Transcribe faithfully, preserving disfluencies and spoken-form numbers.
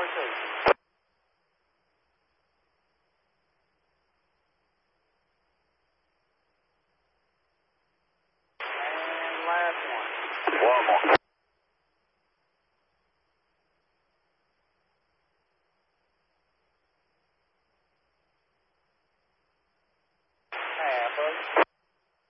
Northeast. And last one. One more. Half of